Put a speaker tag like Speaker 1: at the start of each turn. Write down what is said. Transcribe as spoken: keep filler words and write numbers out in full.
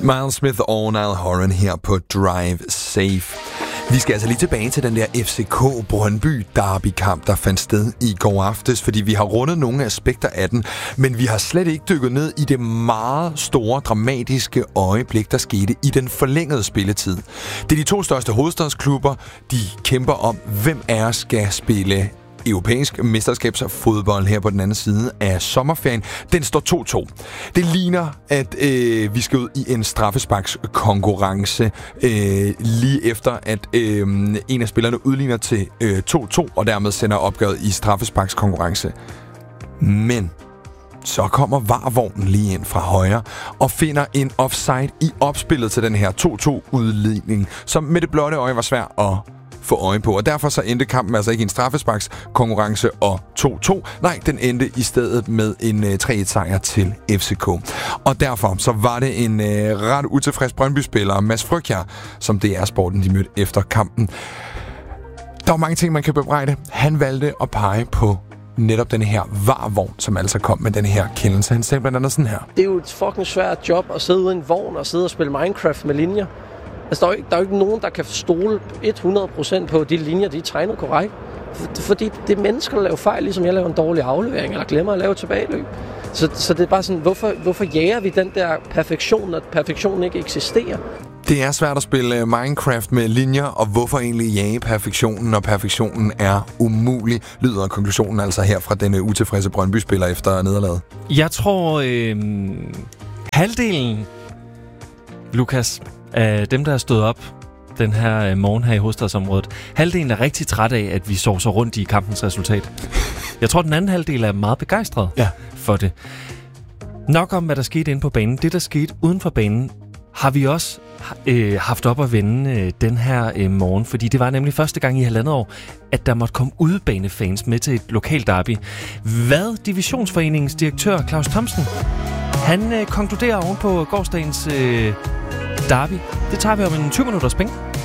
Speaker 1: Miles Smith og Niall Horan her på Drive Safe. Vi skal altså lige tilbage til den der F C K Brøndby derby-kamp, der fandt sted i går aftes, fordi vi har rundet nogle aspekter af den, men vi har slet ikke dykket ned i det meget store, dramatiske øjeblik, der skete i den forlængede spilletid. Det er de to største hovedstadsklubber, de kæmper om, hvem af os skal spille europæisk mesterskabsfodbold her på den anden side af sommerferien. Den står to to. Det ligner, at øh, vi skal ud i en straffesparkskonkurrence øh, lige efter, at øh, en af spillerne udligner til øh, to to, og dermed sender opgøret i straffesparkskonkurrence. Men så kommer V A R-vognen lige ind fra højre og finder en offside i opspillet til den her to to-udligning, som med det blotte øje var svært at få øje på. Og derfor så endte kampen altså ikke en straffesparkskonkurrence og to to. Nej, den endte i stedet med en uh, tre et sejr til F C K. Og derfor så var det en uh, ret utilfreds Brøndby-spiller, Mads Frøkjær, som D R-sporten de mødte efter kampen. Der var mange ting, man kan bebrejde. Han valgte at pege på netop den her V A R-vogn, som altså kom med den her kendelse. Han sagde blandt andet sådan her.
Speaker 2: Det er jo et fucking svært job at sidde ude i en vogn og sidde og spille Minecraft med linjer. Altså, der er, jo ikke, der er jo ikke nogen, der kan stole hundrede procent på de linjer, de er tegnet korrekt. For, fordi det er mennesker, der laver fejl, ligesom jeg laver en dårlig aflevering, eller glemmer at lave tilbageløb. Så, så det er bare sådan, hvorfor, hvorfor jager vi den der perfektion, når perfektionen ikke eksisterer?
Speaker 1: Det er svært at spille Minecraft med linjer, og hvorfor egentlig jage perfektionen, når perfektionen er umulig, lyder konklusionen altså her fra denne utilfredse Brøndby-spiller efter nederlaget.
Speaker 3: Jeg tror, øh, halvdelen, Lukas, af dem, der er stået op den her morgen her i hovedstadsområdet, halvdelen er rigtig træt af, at vi sovser rundt i kampens resultat. Jeg tror, den anden halvdel er meget begejstret ja. for det. Nok om, hvad der skete inde på banen. Det, der skete uden for banen, har vi også øh, haft op at vende øh, den her øh, morgen, fordi det var nemlig første gang i halvandet år, at der måtte komme udebanefans med til et lokalt derby. Hvad Divisionsforeningens direktør Claus Thomsen, han øh, konkluderer oven på gårsdagens øh, derby. Det tager vi om en tyve minutters penge.